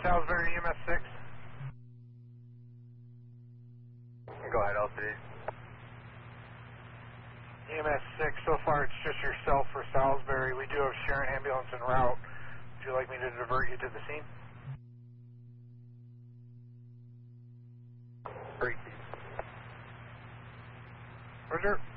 Salisbury, EMS 6. Go ahead, LCD. EMS 6, so far it's just yourself for Salisbury. We do have Sharon ambulance en route. Would you like me to divert you to the scene? Great. Roger.